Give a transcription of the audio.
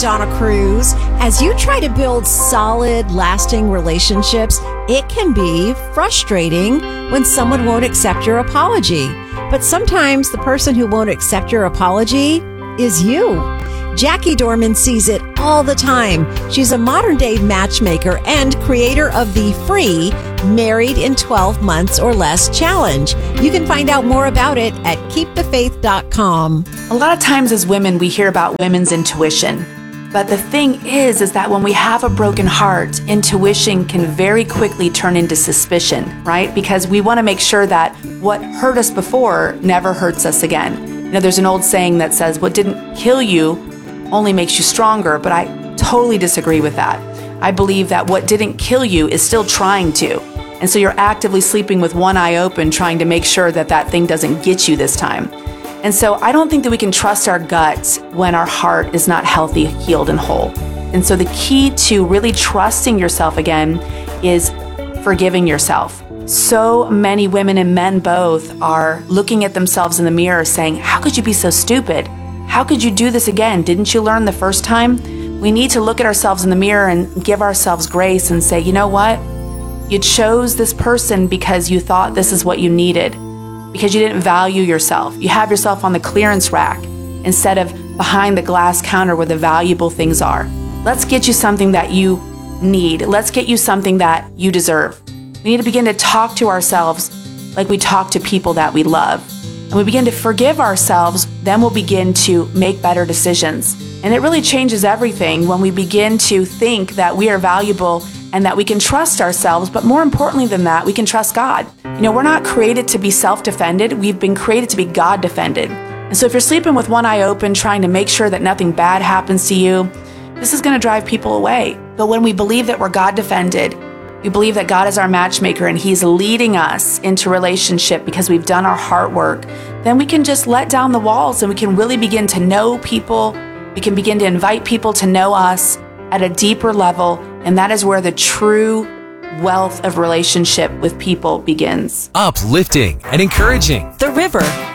Donna Cruz. As you try to build solid, lasting relationships, it can be frustrating when someone won't accept your apology. But sometimes the person who won't accept your apology is you. Jackie Dorman sees it all the time. She's a modern-day matchmaker and creator of the free Married in 12 Months or Less challenge. You can find out more about it at keepthefaith.com. A lot of times as women, we hear about women's intuition. But the thing is that when we have a broken heart, intuition can very quickly turn into suspicion, right? Because we want to make sure that what hurt us before never hurts us again. You know, there's an old saying that says, what didn't kill you only makes you stronger, but I totally disagree with that. I believe that what didn't kill you is still trying to. And so you're actively sleeping with one eye open, trying to make sure that that thing doesn't get you this time. And so I don't think that we can trust our gut when our heart is not healthy, healed, and whole. And so the key to really trusting yourself again is forgiving yourself. So many women and men both are looking at themselves in the mirror saying, how could you be so stupid? How could you do this again? Didn't you learn the first time? We need to look at ourselves in the mirror and give ourselves grace and say, you know what? You chose this person because you thought this is what you needed, because you didn't value yourself. You have yourself on the clearance rack instead of behind the glass counter where the valuable things are. Let's get you something that you need. Let's get you something that you deserve. We need to begin to talk to ourselves like we talk to people that we love. And we begin to forgive ourselves, then we'll begin to make better decisions. And it really changes everything when we begin to think that we are valuable and that we can trust ourselves, but more importantly than that, we can trust God. You know, we're not created to be self-defended. We've been created to be God-defended. And so if you're sleeping with one eye open, trying to make sure that nothing bad happens to you, this is going to drive people away. But when we believe that we're God-defended, we believe that God is our matchmaker and He's leading us into relationship because we've done our heart work, then we can just let down the walls and we can really begin to know people. We can begin to invite people to know us at a deeper level, and that is where the true wealth of relationship with people begins. Uplifting and encouraging. The River